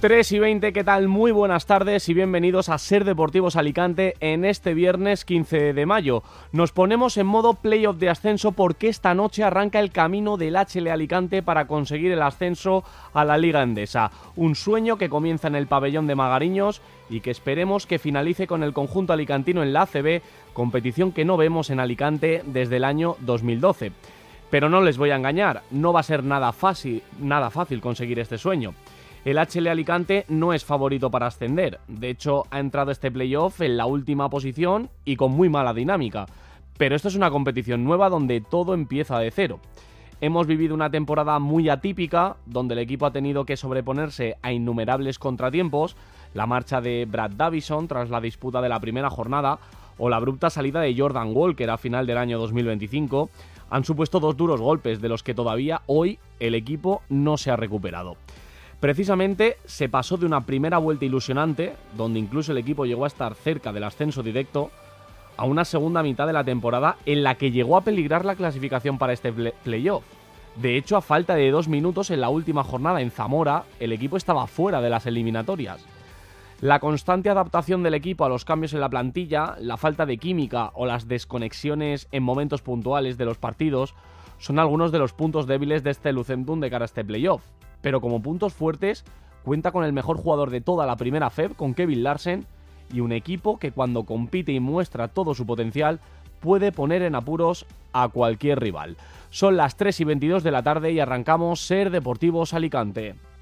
3:20, ¿qué tal? Muy buenas tardes y bienvenidos a Ser Deportivos Alicante en este viernes 15 de mayo. Nos ponemos en modo playoff de ascenso porque esta noche arranca el camino del HL Alicante para conseguir el ascenso a la Liga Endesa. Un sueño que comienza en el pabellón de Magariños y que esperemos que finalice con el conjunto alicantino en la ACB, competición que no vemos en Alicante desde el año 2012. Pero no les voy a engañar, no va a ser nada fácil conseguir este sueño. El HL Alicante no es favorito para ascender, de hecho ha entrado este playoff en la última posición y con muy mala dinámica, pero esto es una competición nueva donde todo empieza de cero. Hemos vivido una temporada muy atípica, donde el equipo ha tenido que sobreponerse a innumerables contratiempos, la marcha de Brad Davison tras la disputa de la primera jornada o la abrupta salida de Jordan Walker a final del año 2025, han supuesto dos duros golpes de los que todavía hoy el equipo no se ha recuperado. Precisamente se pasó de una primera vuelta ilusionante, donde incluso el equipo llegó a estar cerca del ascenso directo, a una segunda mitad de la temporada en la que llegó a peligrar la clasificación para este playoff. De hecho, a falta de 2 minutos en la última jornada en Zamora, el equipo estaba fuera de las eliminatorias. La constante adaptación del equipo a los cambios en la plantilla, la falta de química o las desconexiones en momentos puntuales de los partidos son algunos de los puntos débiles de este Lucentum de cara a este playoff. Pero como puntos fuertes, cuenta con el mejor jugador de toda la primera FEB, con Kevin Larsen, y un equipo que cuando compite y muestra todo su potencial, puede poner en apuros a cualquier rival. Son las 3:22 de la tarde y arrancamos Ser Deportivos Alicante.